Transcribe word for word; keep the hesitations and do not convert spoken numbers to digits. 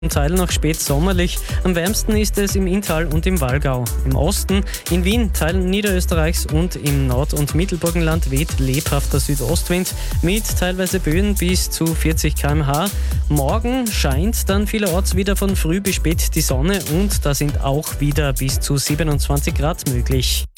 Teilen noch spät sommerlich. Am wärmsten ist es im Inntal und im Wallgau. Im Osten, in Wien, Teilen Niederösterreichs und im Nord- und Mittelburgenland weht lebhafter Südostwind mit teilweise Böen bis zu vierzig Kilometer pro Stunde. Morgen scheint dann vielerorts wieder von früh bis spät die Sonne und da sind auch wieder bis zu siebenundzwanzig Grad möglich.